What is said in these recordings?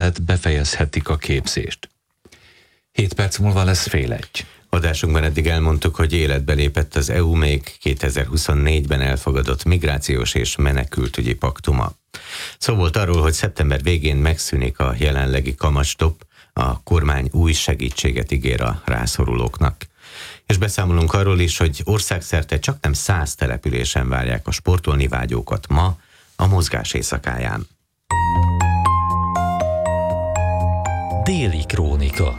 mellett befejezhetik a képzést. 7 perc múlva lesz 12:30. Adásunkban eddig elmondtuk, hogy életbe lépett az EU még 2024-ben elfogadott migrációs és menekültügyi paktuma. Szó volt arról, hogy szeptember végén megszűnik a jelenlegi kamatstopp, a kormány új segítséget ígér a rászorulóknak. És beszámolunk arról is, hogy országszerte csaknem 100 településen várják a sportolni vágyókat ma a mozgás éjszakáján. Déli krónika.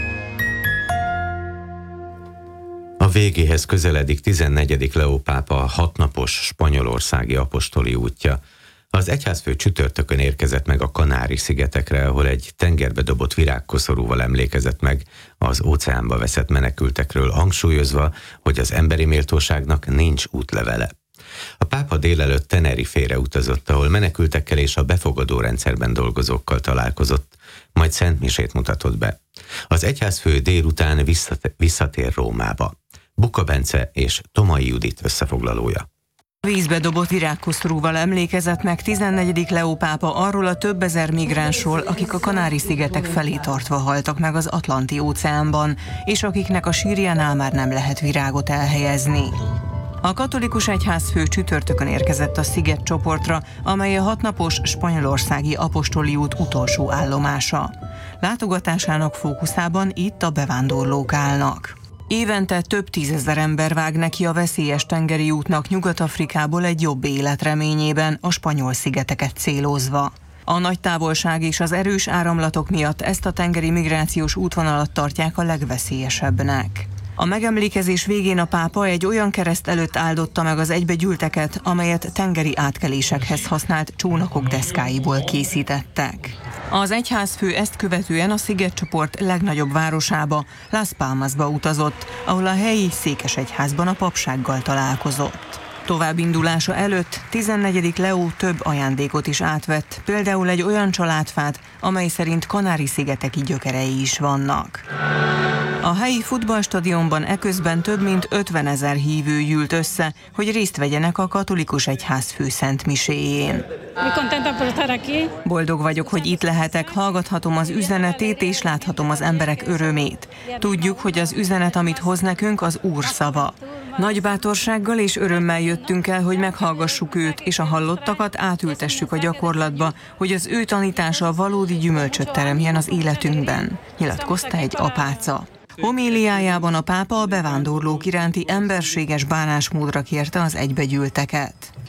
A végéhez közeledik 14. Leó pápa 6 napos spanyolországi apostoli útja. Az egyházfő csütörtökön érkezett meg a Kanári-szigetekre, ahol egy tengerbe dobott virágkoszorúval emlékezett meg az óceánba veszett menekültekről, hangsúlyozva, hogy az emberi méltóságnak nincs útlevele. A pápa délelőtt Tenerife-re utazott, ahol menekültekkel és a befogadó rendszerben dolgozókkal találkozott, majd szentmisét mutatott be. Az egyházfő délután visszatér Rómába. Buka Bence és Tomai Judit összefoglalója. Vízbe dobott virágkoszorúval emlékezett meg 14. Leó pápa arról a több ezer migránsról, akik a Kanári-szigetek felé tartva haltak meg az Atlanti-óceánban, és akiknek a sírjánál már nem lehet virágot elhelyezni. A katolikus egyházfő csütörtökön érkezett a szigetcsoportra, amely a 6 napos spanyolországi apostoli út utolsó állomása. Látogatásának fókuszában itt a bevándorlók állnak. Évente több tízezer ember vág neki a veszélyes tengeri útnak Nyugat-Afrikából egy jobb élet reményében, a spanyol szigeteket célozva. A nagy távolság és az erős áramlatok miatt ezt a tengeri migrációs útvonalat tartják a legveszélyesebbnek. A megemlékezés végén a pápa egy olyan kereszt előtt áldotta meg az egybegyűlteket, amelyet tengeri átkelésekhez használt csónakok deszkáiból készítettek. Az egyházfő ezt követően a szigetcsoport legnagyobb városába, Las Palmasba utazott, ahol a helyi székesegyházban a papsággal találkozott. Továbbindulása előtt 14. Leó több ajándékot is átvett, például egy olyan családfát, amely szerint Kanári-szigeteki gyökerei is vannak. A helyi futballstadionban eközben több mint 50 000 hívő gyűlt össze, hogy részt vegyenek a katolikus egyházfő szentmiséjén. Boldog vagyok, hogy itt lehetek, hallgathatom az üzenetét és láthatom az emberek örömét. Tudjuk, hogy az üzenet, amit hoz nekünk, az Úr szava. Nagy bátorsággal és örömmel jöttünk el, hogy meghallgassuk őt, és a hallottakat átültessük a gyakorlatba, hogy az ő tanítása valódi gyümölcsöt teremjen az életünkben, nyilatkozta egy apáca. Homéliájában a pápa a bevándorlók iránti emberséges bánásmódra kérte az egybegyűlteket.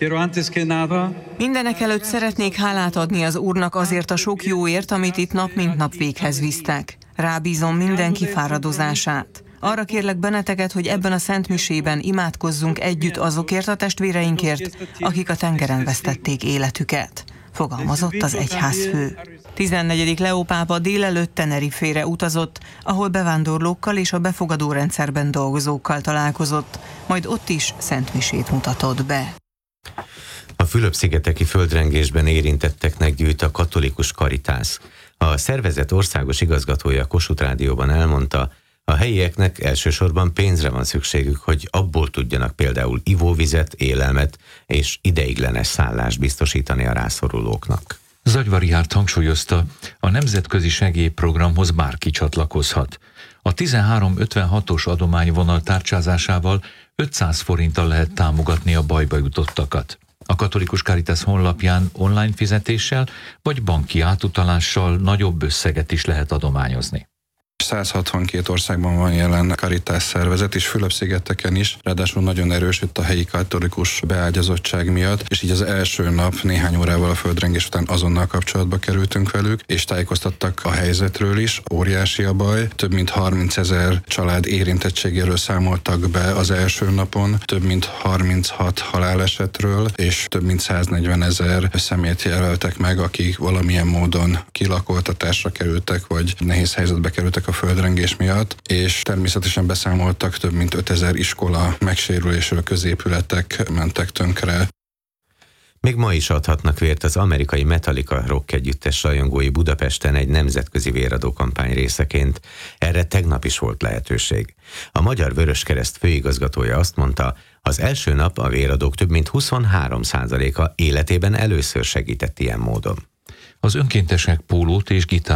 Mindenekelőtt szeretnék hálát adni az Úrnak azért a sok jóért, amit itt nap mint nap véghez visztek. Rábízom mindenki fáradozását. Arra kérlek benneteket, hogy ebben a szentmisében imádkozzunk együtt azokért a testvéreinkért, akik a tengeren vesztették életüket, fogalmazott az egyházfő. 14. Leó pápa délelőtt Tenerife-re utazott, ahol bevándorlókkal és a befogadó rendszerben dolgozókkal találkozott, majd ott is szentmisét mutatott be. A Fülöp-szigeteki földrengésben érintetteknek gyűjt a katolikus Caritas. A szervezet országos igazgatója a Kossuth Rádióban elmondta, a helyieknek elsősorban pénzre van szükségük, hogy abból tudjanak például ivóvizet, élelmet és ideiglenes szállást biztosítani a rászorulóknak. Zagyvar Járt hangsúlyozta, a nemzetközi segélyprogramhoz bárki csatlakozhat. A 1356-os adományvonal tárcsázásával 500 forinttal lehet támogatni a bajba jutottakat. A katolikus Caritas honlapján online fizetéssel vagy banki átutalással nagyobb összeget is lehet adományozni. 162 országban van jelen Caritas szervezet, és Fülöp-szigeteken is, ráadásul nagyon erős itt a helyi katolikus beágyazottság miatt, és így az első nap néhány órával a földrengés után azonnal kapcsolatba kerültünk velük, és tájékoztattak a helyzetről is. Óriási a baj, több mint 30 000 család érintettségéről számoltak be az első napon, több mint 36 halálesetről, és több mint 140 000 személyt jelöltek meg, akik valamilyen módon kilakoltatásra kerültek, vagy nehéz helyzetbe kerültek a földrengés miatt, és természetesen beszámoltak, több mint 5000 iskola megsérülésről, középületek mentek tönkre. Még ma is adhatnak vért az amerikai Metallica rock együttes rajongói Budapesten egy nemzetközi véradó kampány részeként. Erre tegnap is volt lehetőség. A Magyar Vöröskereszt főigazgatója azt mondta, az első nap a véradók több mint 23%-a életében először segített ilyen módon. Az önkéntesek pólót és gitár